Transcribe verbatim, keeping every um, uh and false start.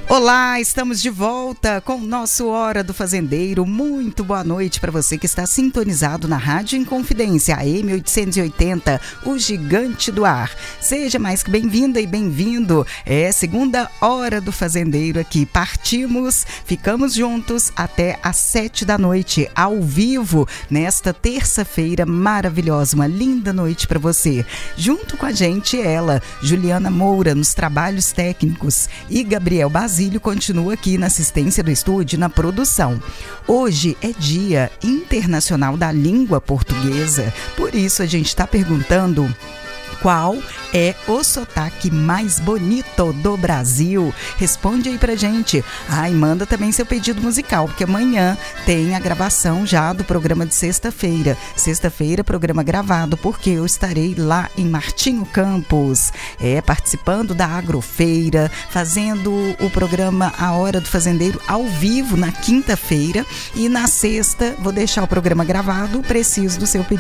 Olá, estamos de volta com o nosso Hora do Fazendeiro. Muito boa noite para você que está sintonizado na Rádio Inconfidência, A M oitocentos e oitenta, o gigante do ar. Seja mais que bem-vinda e bem-vindo. É segunda Hora do Fazendeiro aqui. Partimos, ficamos juntos até às sete da noite, ao vivo, nesta terça-feira maravilhosa. Uma linda noite para você. Junto com a gente, ela, Juliana Moura, nos trabalhos técnicos, e Gabriel Basílio continua aqui na assistência do estúdio, na produção. Hoje é Dia Internacional da Língua Portuguesa, por isso a gente está perguntando: qual é o sotaque mais bonito do Brasil? Responde aí pra gente. Ah, e manda também seu pedido musical, porque amanhã tem a gravação já do programa de sexta-feira. Sexta-feira, programa gravado, porque eu estarei lá em Martinho Campos, é, participando da Agrofeira, fazendo o programa A Hora do Fazendeiro ao vivo na quinta-feira, e na sexta vou deixar o programa gravado. Preciso do seu pedido